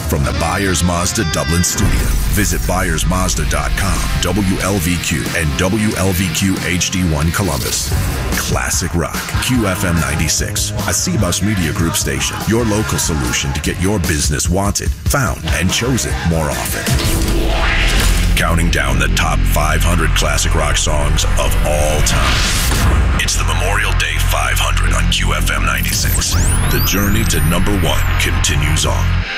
from the Byers Mazda Dublin studio. Visit ByersMazda.com, WLVQ, and WLVQ HD1 Columbus. Classic Rock, QFM 96, a C-Bus Media Group station. Your local solution to get your business wanted, found, and chosen more often. Counting down the top 500 classic rock songs of all time. It's the Memorial Day 500 on QFM 96. The journey to number one continues on.